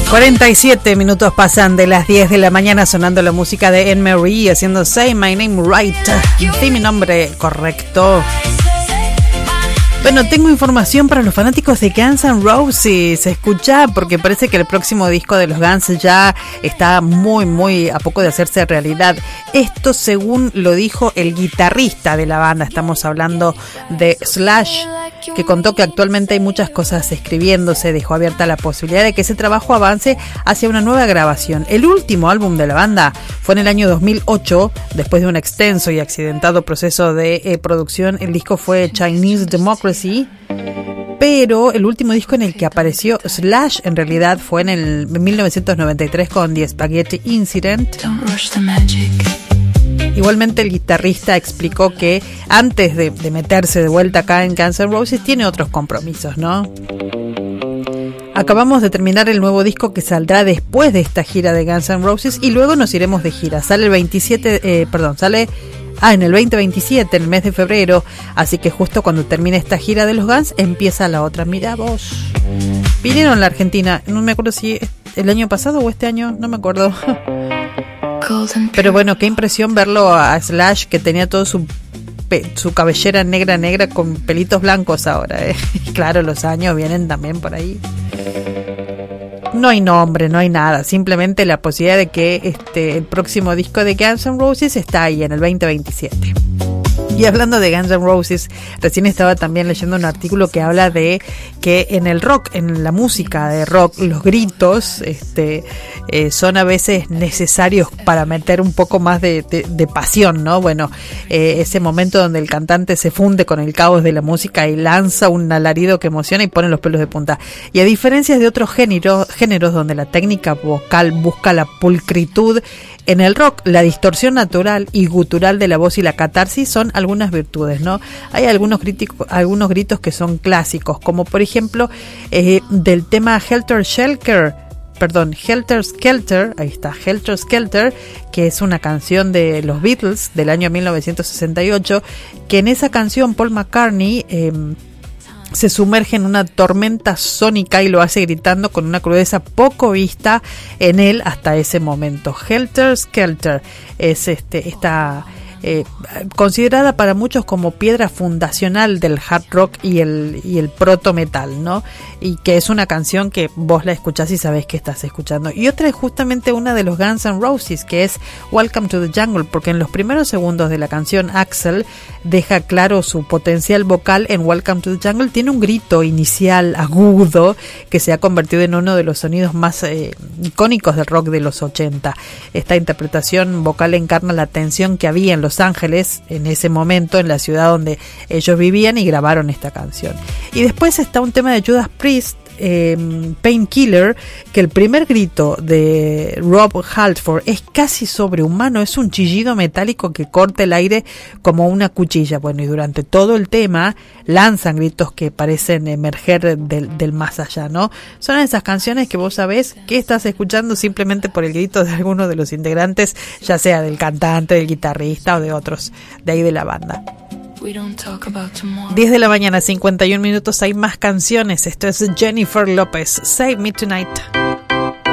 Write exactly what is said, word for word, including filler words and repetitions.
cuarenta y siete minutos pasan de las diez de la mañana, sonando la música de Anne Marie haciendo Say My Name Right. Sí, mi nombre correcto. Bueno, tengo información para los fanáticos de Guns N' Roses. Escucha, porque parece que el próximo disco de los Guns ya está muy, muy a poco de hacerse realidad. Esto según lo dijo el guitarrista de la banda. Estamos hablando de Slash, que contó que actualmente hay muchas cosas escribiéndose. Dejó abierta la posibilidad de que ese trabajo avance hacia una nueva grabación. El último álbum de la banda fue en el año dos mil ocho. Después de un extenso y accidentado proceso de eh, producción, el disco fue Chinese Democracy. Pero el último disco en el que apareció Slash en realidad fue en el mil novecientos noventa y tres con The Spaghetti Incident. Igualmente el guitarrista explicó que antes de, de meterse de vuelta acá en Guns N' Roses tiene otros compromisos, ¿no? Acabamos de terminar el nuevo disco que saldrá después de esta gira de Guns N' Roses y luego nos iremos de gira. Sale el veintisiete, eh, perdón, sale ah, en el veinte veintisiete, en el mes de febrero, así que justo cuando termine esta gira de los Guns empieza la otra. Mirá vos, vinieron a la Argentina, no me acuerdo si el año pasado o este año, no me acuerdo. Pero bueno, qué impresión verlo a Slash, que tenía todo su su cabellera negra negra con pelitos blancos ahora, ¿eh? Claro, los años vienen también por ahí. No hay nombre, no hay nada, simplemente la posibilidad de que este el próximo disco de Guns N' Roses está ahí en el veinte veintisiete. Y hablando de Guns N' Roses, recién estaba también leyendo un artículo que habla de que en el rock, en la música de rock, los gritos este, eh, son a veces necesarios para meter un poco más de, de, de pasión, ¿no? Bueno, eh, ese momento donde el cantante se funde con el caos de la música y lanza un alarido que emociona y pone los pelos de punta. Y a diferencia de otros géneros, géneros donde la técnica vocal busca la pulcritud, en el rock, la distorsión natural y gutural de la voz y la catarsis son algunas virtudes, ¿no? Hay algunos, críticos, algunos gritos que son clásicos, como por ejemplo eh, del tema Helter Skelter, perdón, Helter Skelter, ahí está, Helter Skelter, que es una canción de los Beatles del año mil novecientos sesenta y ocho, que en esa canción Paul McCartney eh, se sumerge en una tormenta sónica y lo hace gritando con una crudeza poco vista en él hasta ese momento. Helter Skelter es este esta eh, considerada para muchos como piedra fundacional del hard rock y el y el proto metal, ¿no? Y que es una canción que vos la escuchás y sabés que estás escuchando. Y otra es justamente una de los Guns N' Roses, que es Welcome to the Jungle, porque en los primeros segundos de la canción Axl deja claro su potencial vocal. En Welcome to the Jungle tiene un grito inicial agudo que se ha convertido en uno de los sonidos más eh, icónicos del rock de los ochenta. Esta interpretación vocal encarna la tensión que había en Los Ángeles en ese momento, en la ciudad donde ellos vivían y grabaron esta canción. Y después está un tema de Judas Priest, Eh, Painkiller, que el primer grito de Rob Halford es casi sobrehumano, es un chillido metálico que corta el aire como una cuchilla. Bueno, y durante todo el tema lanzan gritos que parecen emerger del, del más allá, ¿no? Son esas canciones que vos sabés que estás escuchando simplemente por el grito de alguno de los integrantes, ya sea del cantante, del guitarrista o de otros de ahí de la banda. diez de la mañana, cincuenta y un minutos, hay más canciones. Esto es Jennifer López, Save Me Tonight.